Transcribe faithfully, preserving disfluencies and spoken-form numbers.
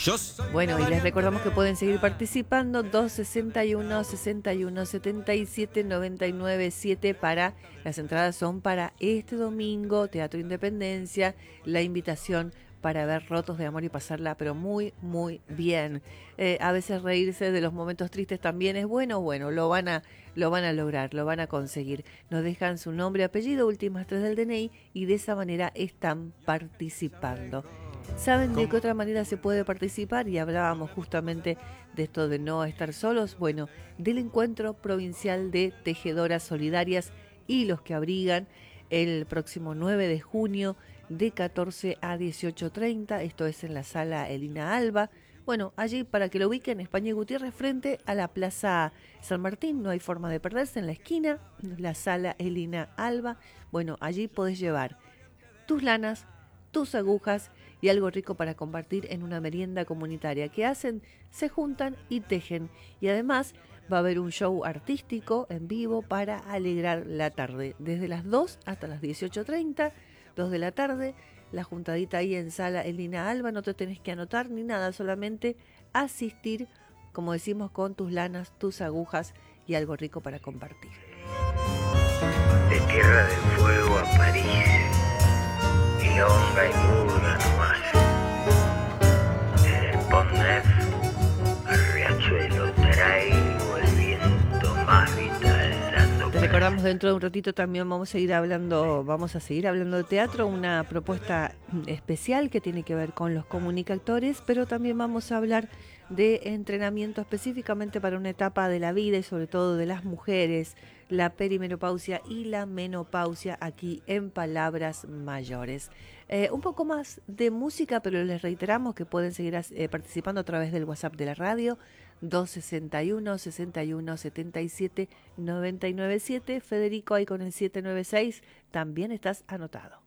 ellos. Bueno, y les recordamos que pueden seguir participando dos sesenta y uno, sesenta y uno, setenta y siete, noventa y nueve, siete para, las entradas son para este domingo, Teatro Independencia, la invitación para ver Rotos de Amor y pasarla pero muy, muy bien. Eh, a veces reírse de los momentos tristes también es bueno, bueno, lo van a, lo van a lograr, lo van a conseguir. Nos dejan su nombre, apellido, últimas tres del D N I y de esa manera están participando. ¿Saben de qué otra manera se puede participar? Y hablábamos justamente de esto de no estar solos. Bueno, del Encuentro Provincial de Tejedoras Solidarias y los que abrigan el próximo nueve de junio de catorce a dieciocho treinta. Esto es en la sala Elina Alba. Bueno, allí para que lo ubiquen, España y Gutiérrez frente a la Plaza San Martín. No hay forma de perderse, en la esquina, la sala Elina Alba. Bueno, allí podés llevar tus lanas, tus agujas y algo rico para compartir en una merienda comunitaria. ¿Qué hacen? Se juntan y tejen. Y además va a haber un show artístico en vivo para alegrar la tarde. Desde las dos hasta las dieciocho treinta, dos de la tarde, la juntadita ahí en sala Elina Alba. No te tenés que anotar ni nada, solamente asistir, como decimos, con tus lanas, tus agujas y algo rico para compartir. De Tierra del Fuego a París, Milonga y murga nomás. Desde el Pont Neuf al Riachuelo traigo el viento más vital dando. Te recordamos, dentro de un ratito también vamos a seguir hablando, vamos a seguir hablando de teatro, una propuesta especial que tiene que ver con los comunicadores, pero también vamos a hablar de entrenamiento específicamente para una etapa de la vida y sobre todo de las mujeres, la perimenopausia y la menopausia aquí en Palabras Mayores. Eh, un poco más de música, pero les reiteramos que pueden seguir eh, participando a través del WhatsApp de la radio, dos sesenta y uno, sesenta y uno, setenta y siete, noventa y nueve, siete. Federico ahí con el siete nueve seis, también estás anotado.